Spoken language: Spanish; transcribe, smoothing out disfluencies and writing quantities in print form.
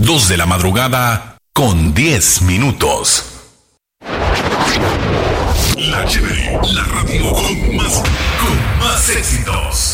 2 de la madrugada con 10 minutos. La Chévere, la radio con más éxitos.